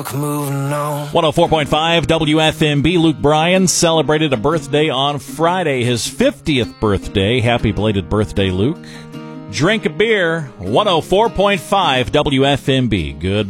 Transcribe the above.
Moving on. 104.5 WFMB. Luke Bryan celebrated a birthday on Friday, his 50th birthday. Happy belated birthday, Luke. Drink a beer. 104.5 WFMB. Good